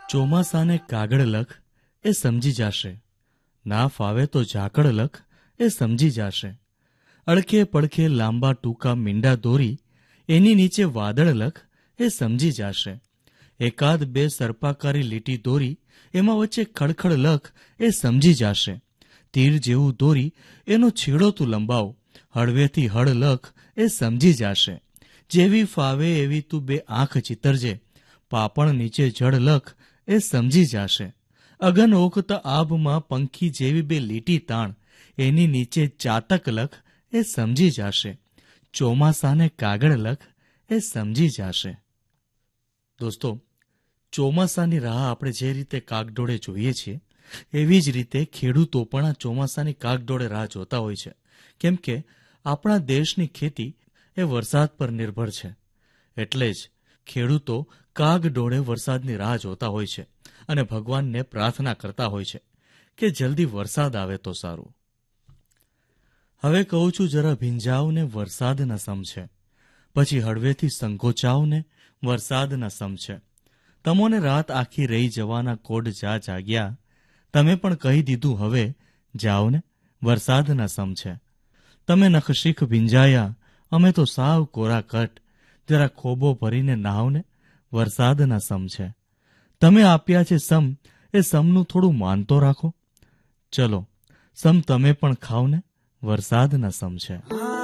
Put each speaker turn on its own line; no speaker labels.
ચોમાસાને કાગળ લખ એ સમજી જાશે, ના ફાવે તો ઝાકળ લખ એ સમજી જાશે. અડખે પડખે લાંબા ટૂંકા મીંડા દોરી એની નીચે વાદળ લખ એ સમજી જાશે. એકાદ બે સર્પાકારી લીટી દોરી એમાં વચ્ચે ખડખડ લખ એ સમજી જાશે. તીર જેવું દોરી એનો છેડો તું લંબાવ, હળવેથી હળ લખ એ સમજી જાશે. જેવી ફાવે એવી તું બે આંખ ચિતરજે, પાપણ નીચે જળ લખ એ સમજી જાશે. અગન ઓખતા આભમાં પંખી જેવી બે લીટી તાણ, એની નીચે ચાતક લખ એ સમજી જાશે. ચોમાસાને કાગળ લખ એ સમજી જાશે. દોસ્તો, ચોમાસાની રાહ આપણે જે રીતે કાગડોળે જોઈએ છીએ, એવી જ રીતે ખેડૂતો પણ આ ચોમાસાની કાગડોળે રાહ જોતા હોય છે. કેમ કે આપણા દેશની ખેતી એ વરસાદ પર નિર્ભર છે. એટલે જ ખેડૂતો કાગડોળે વરસાદની રાહ જોતા હોય છે અને ભગવાનને પ્રાર્થના કરતા હોય છે કે જલ્દી વરસાદ આવે તો સારું. હવે કહું છું, જરા ભીંજાવ ને વરસાદના સમ છે, પછી હળવેથી સંકોચાવ ને વરસાદના સમ છે. તમોને રાત આખી રહી જવાના કોડ જા જાગ્યા, તમે પણ કહી દીધું હવે જાઓ ને વરસાદના સમ છે. તમે નખશીખ ભીંજાયા, અમે તો સાવ કોરા કટ, જરા ખોબો ભરીને નાવ ને વરસાદના સમ છે. તમે આપ્યા છે સમ, એ સમનું થોડું માન તો રાખો. ચલો સમ તમે પણ ખાવ ને વરસાદના સમ છે.